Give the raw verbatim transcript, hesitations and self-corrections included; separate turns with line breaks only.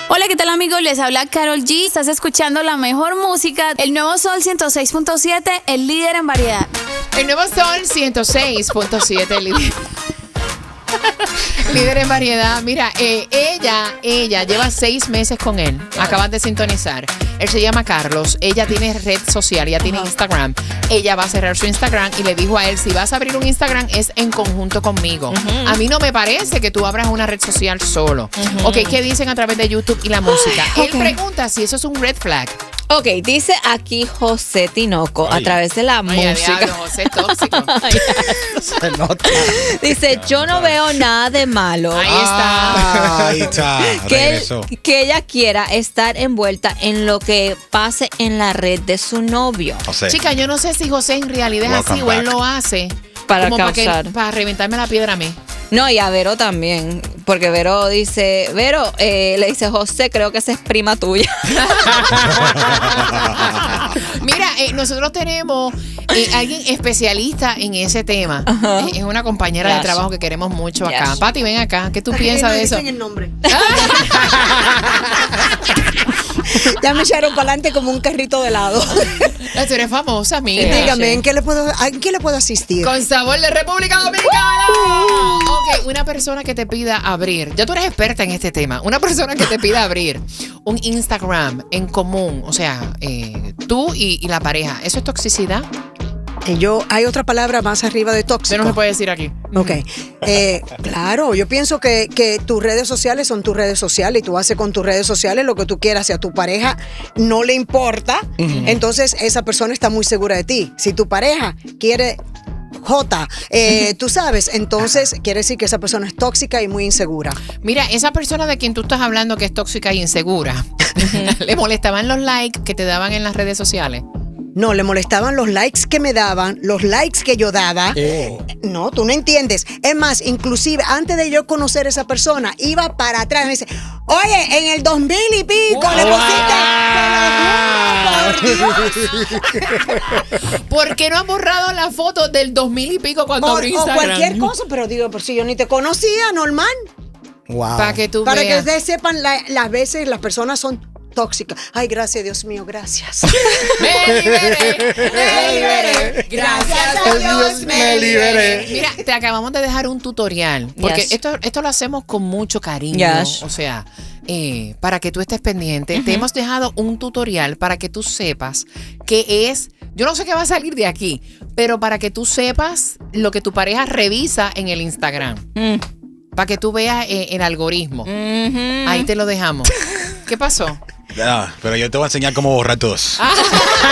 Hola, ¿qué tal amigos? Les habla Karol G. Estás escuchando la mejor música, el Nuevo Sol ciento seis punto siete, el líder en variedad.
El Nuevo Sol ciento seis punto siete, el líder. Líder en variedad. Mira, eh, ella, ella lleva seis meses con él. Acaban de sintonizar. Él se llama Carlos. Ella tiene red social, ella tiene Instagram. Ella va a cerrar su Instagram y le dijo a él, si vas a abrir un Instagram es en conjunto conmigo. Uh-huh. A mí no me parece que tú abras una red social solo. Uh-huh. Ok, ¿qué dicen a través de YouTube y la música? Ay, él okay. pregunta si eso es un red flag.
Ok, dice aquí José Tinoco ay. a través de la ay, música.
Diablo, José tóxico.
Se nota.
Dice, yo no veo nada de malo.
Ahí está.
Ahí está.
Que, él, que ella quiera estar envuelta en lo que pase en la red de su novio.
José.
Chica, yo no sé si José en realidad es así back. o él lo hace
para
como
causar.
Para, que, para reventarme la piedra a mí.
No, y a Vero también, porque Vero dice, Vero, eh, le dice, José, creo que esa es prima tuya.
Mira, eh, nosotros tenemos eh, alguien especialista en ese tema. Uh-huh. Eh, es una compañera yes. de trabajo que queremos mucho acá. Yes. Pati, ven acá, ¿qué tú piensas de eso?
No dicen el nombre. Ya me echaron para adelante como un carrito de helado.
Tú eres famosa, amiga.
Sí, dígame, ¿en qué le puedo, ¿en qué le puedo asistir?
Con sabor de República Dominicana. Ok, una persona que te pida abrir, ya tú eres experta en este tema, una persona que te pida abrir un Instagram en común, o sea, eh, tú y, y la pareja, ¿eso es toxicidad?
Yo, hay otra palabra más arriba de tóxico.
Eso no se puede decir aquí.
Ok. Eh, claro, yo pienso que, que tus redes sociales son tus redes sociales y tú haces con tus redes sociales lo que tú quieras. Si a tu pareja no le importa, uh-huh. entonces esa persona está muy segura de ti. Si tu pareja quiere J, eh, tú sabes, entonces quiere decir que esa persona es tóxica y muy insegura.
Mira, esa persona de quien tú estás hablando que es tóxica y insegura, ¿le molestaban los likes que te daban en las redes sociales?
No, le molestaban los likes que me daban, los likes que yo daba. Oh. No, tú no entiendes. Es más, inclusive, antes de yo conocer a esa persona, iba para atrás y me dice, oye, en el dos mil y pico wow. le pusiste...
¿Por qué no has borrado la foto del dos mil y pico cuando
o,
abrí
o
Instagram?
cualquier cosa, pero digo, por si yo ni te conocía, normal.
Wow.
Para que tú
Para
veas.
que ustedes sepan, la, las veces las personas son tóxica. Ay, gracias, Dios mío, gracias.
Me liberé, me liberé. Gracias a Dios me liberé. Mira, te acabamos de dejar un tutorial. Porque yes. esto, esto lo hacemos con mucho cariño. Yes. O sea, eh, para que tú estés pendiente. Uh-huh. Te hemos dejado un tutorial para que tú sepas qué es. Yo no sé qué va a salir de aquí, pero para que tú sepas lo que tu pareja revisa en el Instagram. Mm. Para que tú veas eh, el algoritmo. Uh-huh. Ahí te lo dejamos. ¿Qué pasó?
Ah, pero yo te voy a enseñar cómo borrar todos.